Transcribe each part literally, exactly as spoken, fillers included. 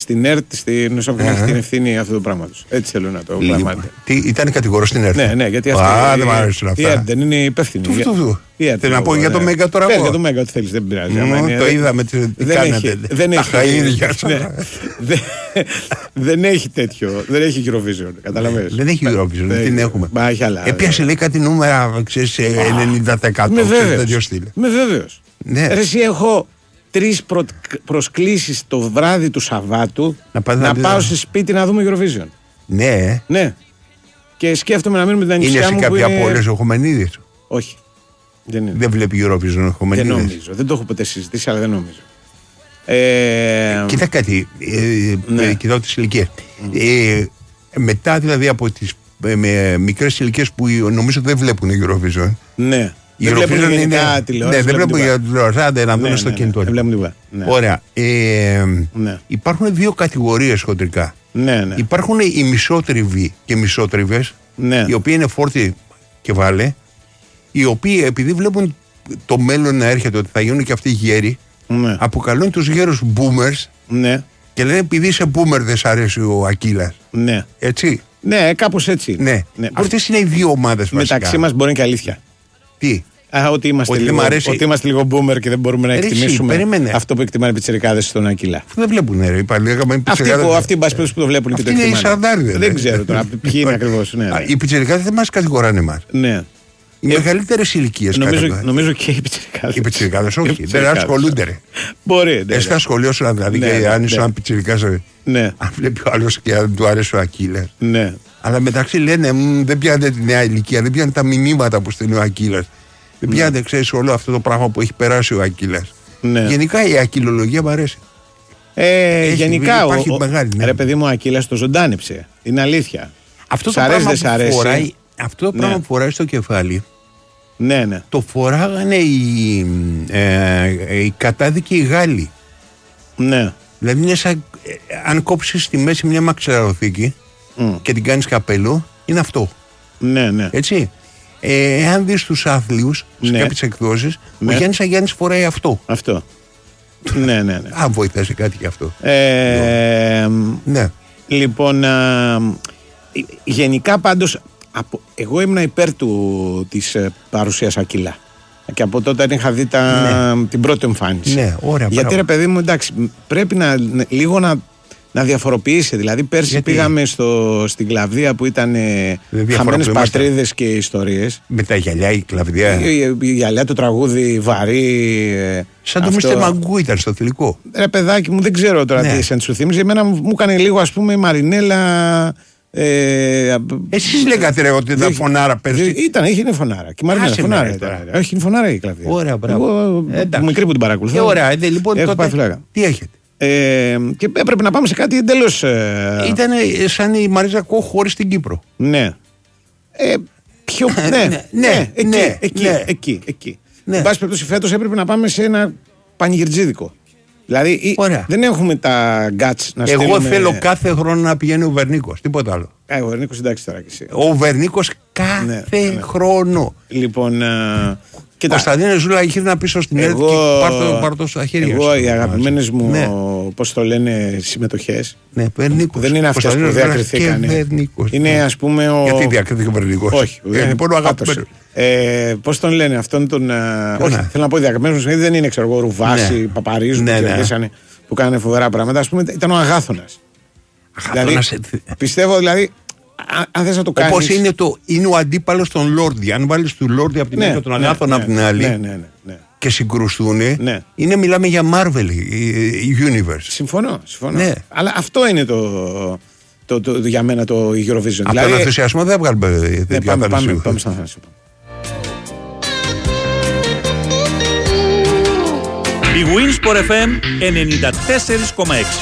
στην ΕΡΤ, στην Νοσόφη έχει την ευθύνη αυτού του πράγματος. Έτσι θέλω να το πραγματεύω. Τι ήταν κατηγορό στην ΕΡΤ. Ναι, ναι, γιατί αυτή. Α, δεν μου αρέσουν αυτά. Η ΕΡΤ δεν είναι υπεύθυνη. Του, του, του. Θέλω να πω για το Μέγκα τώρα. Για το Μέγκα, ό,τι θέλεις, δεν πειράζει. Το είδαμε τι κάνατε. Δεν έχει. Δεν έχει τέτοιο. Δεν έχει Eurovision. Καταλαβαίνεις. Δεν έχει Eurovision. Δεν την έχουμε. Έπιασε λέει κάτι νούμερα, ξέρεις, ενενήντα τοις εκατό. Με βέβαιος. Εσύ έχω τρεις προ... προσκλήσεις το βράδυ του Σαββάτου να, να πάω σε σπίτι να δούμε Eurovision. Ναι. Ναι. Και σκέφτομαι να μείνουμε την ανησυχία μου. Είναι σε κάποια πόλη ο Χομενίδης. Όχι. Δεν, είναι. Δεν βλέπει Eurovision ο Χομενίδης. Δεν νομίζω. Δεν το έχω ποτέ συζητήσει, αλλά δεν νομίζω. Ε... Κοίτα κάτι. Ε, ναι. Κοιτάω τις ηλικίες. Mm. Ε, μετά δηλαδή από τις ε, μικρές ηλικίες που νομίζω δεν βλέπουν Eurovision. Ναι. Δεν βλέπουν γενικά τηλεόραση. Ναι, δεν βλέπουν για τηλεόραση, να δουν στο κινητό. Ωραία. Υπάρχουν δύο κατηγορίες χοντρικά. Υπάρχουν οι μισότριβοι και μισότριβες, οι οποίοι είναι φόρτι και βάλε, οι οποίοι επειδή βλέπουν το μέλλον να έρχεται, ότι θα γίνουν και αυτοί γέροι, αποκαλούν τους γέρους boomers και λένε επειδή είσαι boomer δεν σ' αρέσει ο Ακύλας. Έτσι. Ναι, κάπως έτσι. Ναι. Ναι. Αυτές είναι οι δύο ομάδες βασικά. Μεταξύ μας μπορεί και αλήθεια. Τι? Α, ότι, είμαστε ότι, λίγο, ότι είμαστε λίγο boomer και δεν μπορούμε να εκτιμήσουμε περίμενε. αυτό που εκτιμάνε οι πιτσιρικάδες στον Ακύλα. Δεν βλέπουν, ρε. Αυτοί που, αυτοί που το βλέπουν και το εκτιμάνε. Είναι οι σαρδάριδες. Δεν ξέρω τώρα ποιοι είναι ακριβώς. Ναι, ναι. Οι πιτσιρικάδες δεν μας κατηγοράνε εμάς. Ναι. Οι μεγαλύτερες ηλικίες. Νομίζω, νομίζω και οι πιτσιρικάδες. Οι πιτσιρικάδες, όχι. Δεν ασχολούνται, ρε. Μπορεί. Εσύ θα σχολιώσουν δηλαδή, αν είσαι ένα πιτσιρικάς, αν βλέπει ο άλλος και αν του αρέσει ο Ακύλας. Αλλά μεταξύ λένε δεν πιάνετε τη νέα ηλικία, δεν πιάνετε τα μηνύματα που στέλνει ο Ακύλας. Δεν πιάνετε, ξέρεις, όλο αυτό το πράγμα που έχει περάσει ο Ακύλας. Γενικά η ακυλολογία μου αρέσει. Ε, γενικά, ο, ο, μεγάλη, ναι. Ρε παιδί μου, ο Ακύλας το ζωντάνεψε. Είναι αλήθεια. Αυτό το πράγμα που φοράει, αυτό το πράγμα ναι. που φοράει στο κεφάλι, ναι, ναι. το φοράγανε οι, ε, οι κατάδικοι Γάλλοι. Ναι. Δηλαδή είναι σαν, ε, αν κόψεις στη μέση μια μαξιλαροθήκη mm. και την κάνεις καπέλο, είναι αυτό. Ναι, ναι. Έτσι. Ε, εάν δεις τους άθλιους σε ναι. κάποιες εκδόσεις, ναι. ο Γιάννης Αγιάννης φοράει αυτό. Αυτό. ναι, ναι, ναι. Αν βοηθάσει κάτι γι' αυτό. Ε, ναι. Λοιπόν, α, γενικά πάντως, από, εγώ ήμουν υπέρ του, της ε, παρουσίας Ακύλα. Και από τότε είχα δει τα, ναι. την πρώτη εμφάνιση. Ναι, ωραία, γιατί ρε παιδί μου, εντάξει, πρέπει να, λίγο να, να διαφοροποιήσει. Δηλαδή, πέρσι γιατί? πήγαμε στο, στην Κλαβδία που ήταν χαμένες πατρίδες και ιστορίες. Με τα γυαλιά, η Κλαβδία. Η, η, η γυαλιά, το τραγούδι, βαρύ. Σαν το Μίστερ Μαγκού ήταν στο τελικό. Ρε παιδάκι μου, δεν ξέρω τώρα ναι. τι σαν σου θύμιζε. Εμένα μου έκανε λίγο, ας πούμε, η Μαρινέλα. Ε, Εσείς λέγατε ρε ότι ήταν φωνάρα πέρσι. Ήταν, είχε φωνάρα. Και Μαρινέλα φωνάρα ήταν. Όχι, είναι φωνάρα η Κλαβδία. Ωραία, μπράβο. Μικρή που την παρακολουθώ. Ωραία, λοιπόν, τότε τι έχετε. Ε, και έπρεπε να πάμε σε κάτι εντελώς. Ε... Ήταν σαν η Μαρίζα Κόχ χωρίς την Κύπρο. Ναι. Ε, πιο. ναι, ναι, ναι, εκεί, ναι, εκεί, ναι. εκεί, εκεί. Ναι. Εν πάση περιπτώσει, φέτος έπρεπε να πάμε σε ένα πανηγυρτζίδικο. Δηλαδή δεν έχουμε τα γκάτς να στείλουμε. Εγώ θέλω κάθε χρόνο να πηγαίνει ο Βερνίκος, τίποτα άλλο. Ε, ο Βερνίκος εντάξει τώρα και εσύ. Ο Βερνίκος κάθε ναι, ναι. χρόνο. Λοιπόν. Α... Ο Κωνσταντίνε Ζούλα είχε να πίσω στην ΕΡΤ και πάρ' το στα χέρια εγώ, οι αγαπημένες μου, ναι. πώς το λένε, συμμετοχές. Ναι, Βερνίκος. Δεν είναι αυτές που διακριθήκανε. Είναι ας πούμε ο... Γιατί διακριθήκε ο Βερνίκος. Όχι. Είναι λοιπόν ο αγαπημένος. Ε, πώς τον λένε αυτόν τον... Όχι, θέλω να πω διακριθμένος, δεν είναι ξέρω εγώ Ρουβάση, ναι. Παπαρίζου ναι, που κερδίσανε, που κάνανε φοβερά πράγματα. Ας πούμε ήταν ο Αγάθωνας. Δηλαδή, πιστεύω δηλαδή... Αν θες να το κάνεις. Όπως είναι, το, είναι ο αντίπαλος των Λόρδι. Αν βάλεις του Λόρδι από την μία ναι, και τον Αγάθωνα ναι, από την άλλη ναι, ναι, ναι, ναι. και συγκρουστούν, ναι. είναι μιλάμε για Marvel Universe. Συμφωνώ, συμφωνώ. Ναι. Αλλά αυτό είναι το, το, το, το, για μένα το Eurovision. Από δηλαδή, τον ενθουσιασμό δεν βγάλουμε ναι, πάμε, πάμε, πάμε στα θέσια. Η Winsport εφ εμ ενενήντα τέσσερα κόμμα έξι.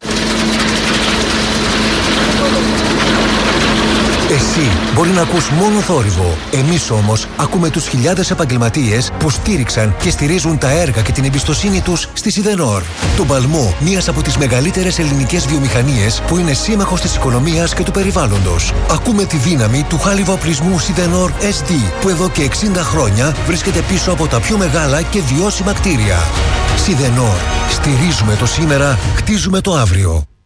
Εσύ μπορεί να ακούς μόνο θόρυβο. Εμείς όμως ακούμε τους χιλιάδες επαγγελματίες που στήριξαν και στηρίζουν τα έργα και την εμπιστοσύνη τους στη Σιδενόρ. Το παλμό, μίας από τις μεγαλύτερες ελληνικές βιομηχανίες που είναι σύμμαχος της οικονομίας και του περιβάλλοντος. Ακούμε τη δύναμη του χάλιβα-οπλισμού Σιδενόρ ες ντι που εδώ και εξήντα χρόνια βρίσκεται πίσω από τα πιο μεγάλα και βιώσιμα κτίρια. Σιδενόρ. Στηρίζουμε το σήμερα, χτίζουμε το αύριο.